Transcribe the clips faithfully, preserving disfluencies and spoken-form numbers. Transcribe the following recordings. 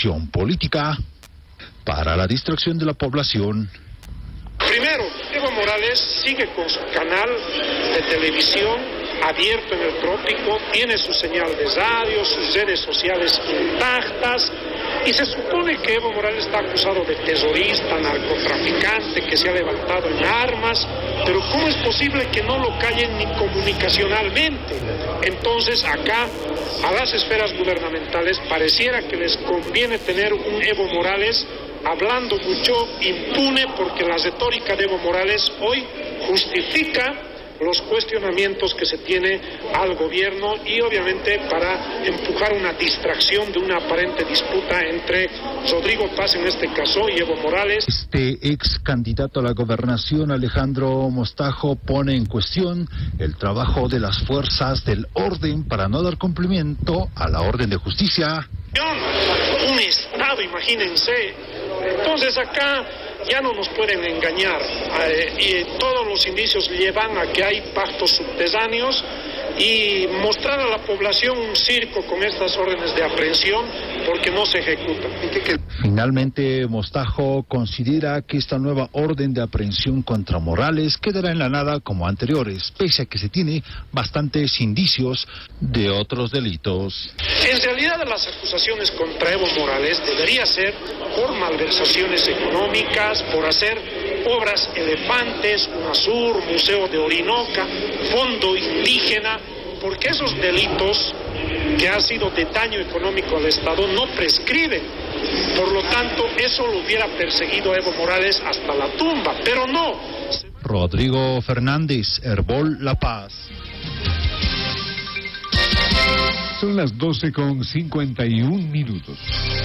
corrección política para la distracción de la población. Primero, Evo Morales sigue con su canal de televisión abierto en el trópico, tiene su señal de radio, sus redes sociales intactas, y se supone que Evo Morales está acusado de terrorista, narcotraficante, que se ha levantado en armas, pero ¿cómo es posible que no lo callen ni comunicacionalmente? Entonces acá, a las esferas gubernamentales, pareciera que les conviene tener un Evo Morales hablando mucho, impune, porque la retórica de Evo Morales hoy justifica los cuestionamientos que se tiene al gobierno y obviamente para empujar una distracción de una aparente disputa entre Rodrigo Paz en este caso y Evo Morales. Este ex candidato a la gobernación, Alejandro Mostajo, pone en cuestión el trabajo de las fuerzas del orden para no dar cumplimiento a la orden de justicia. Un Estado, imagínense. Entonces acá ya no nos pueden engañar, eh, y todos los indicios llevan a que hay pactos subterráneos y mostrar a la población un circo con estas órdenes de aprehensión porque no se ejecutan. Finalmente, Mostajo considera que esta nueva orden de aprehensión contra Morales quedará en la nada como anteriores, pese a que se tiene bastantes indicios de otros delitos. En realidad, las acusaciones contra Evo Morales debería ser por malversaciones económicas, por hacer obras elefantes, UNASUR, Museo de Orinoca, Fondo Indígena, porque esos delitos que han sido de daño económico al Estado no prescriben. Por lo tanto, eso lo hubiera perseguido a Evo Morales hasta la tumba, pero no. Rodrigo Fernández, Herbol La Paz. Son las doce con cincuenta y un minutos.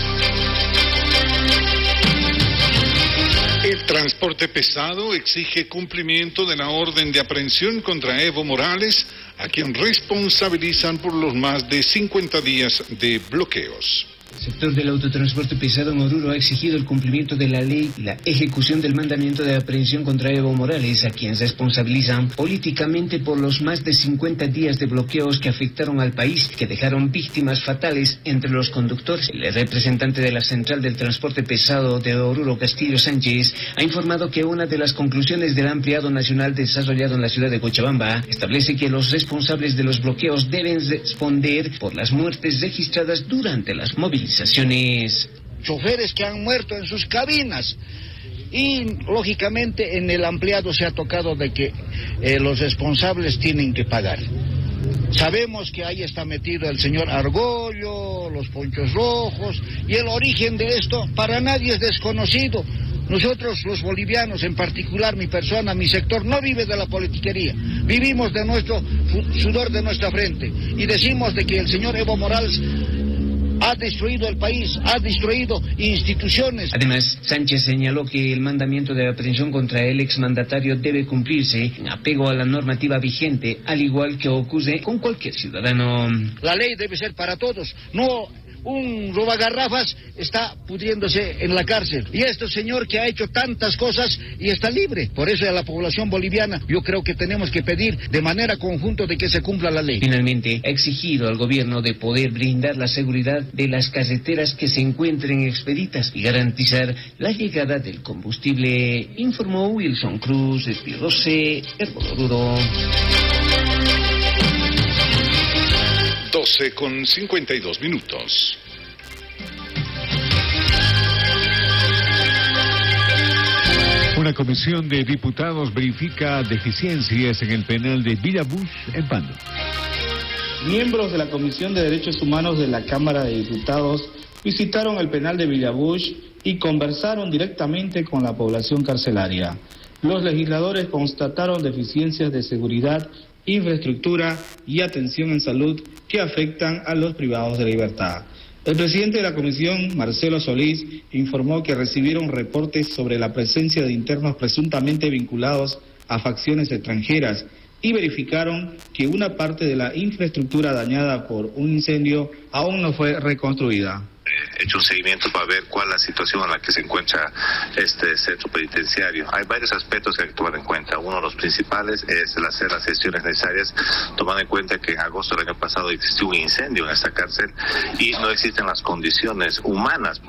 El transporte pesado exige cumplimiento de la orden de aprehensión contra Evo Morales, a quien responsabilizan por los más de cincuenta días de bloqueos. El sector del autotransporte pesado en Oruro ha exigido el cumplimiento de la ley y la ejecución del mandamiento de aprehensión contra Evo Morales, a quien responsabilizan políticamente por los más de cincuenta días de bloqueos que afectaron al país, que dejaron víctimas fatales entre los conductores. El representante de la Central del Transporte Pesado de Oruro, Castillo Sánchez, ha informado que una de las conclusiones del ampliado nacional desarrollado en la ciudad de Cochabamba establece que los responsables de los bloqueos deben responder por las muertes registradas durante las movilizaciones. Choferes que han muerto en sus cabinas y lógicamente en el ampliado se ha tocado de que eh, los responsables tienen que pagar. Sabemos que ahí está metido el señor Argollo, los Ponchos Rojos, y el origen de esto para nadie es desconocido. Nosotros los bolivianos, en particular mi persona, mi sector, no vive de la politiquería, vivimos de nuestro sudor de nuestra frente y decimos de que el señor Evo Morales ha destruido el país, ha destruido instituciones. Además, Sánchez señaló que el mandamiento de aprehensión contra el exmandatario debe cumplirse en apego a la normativa vigente, al igual que ocurre con cualquier ciudadano. La ley debe ser para todos, no un robagarrafas está pudriéndose en la cárcel. Y este señor que ha hecho tantas cosas y está libre. Por eso a la población boliviana yo creo que tenemos que pedir de manera conjunta de que se cumpla la ley. Finalmente, ha exigido al gobierno de poder brindar la seguridad de las carreteras que se encuentren expeditas y garantizar la llegada del combustible, informó Wilson Cruz, Espirose, Oruro. doce con cincuenta y dos minutos. Una comisión de diputados verifica deficiencias en el penal de Villabush en Pando. Miembros de la Comisión de Derechos Humanos de la Cámara de Diputados visitaron el penal de Villabush y conversaron directamente con la población carcelaria. Los legisladores constataron deficiencias de seguridad, infraestructura y atención en salud que afectan a los privados de libertad. El presidente de la comisión, Marcelo Solís, informó que recibieron reportes sobre la presencia de internos presuntamente vinculados a facciones extranjeras y verificaron que una parte de la infraestructura dañada por un incendio aún no fue reconstruida. He hecho un seguimiento para ver cuál es la situación en la que se encuentra este centro penitenciario. Hay varios aspectos que hay que tomar en cuenta. Uno de los principales es el hacer las gestiones necesarias, tomando en cuenta que en agosto del año pasado existió un incendio en esta cárcel y no existen las condiciones humanas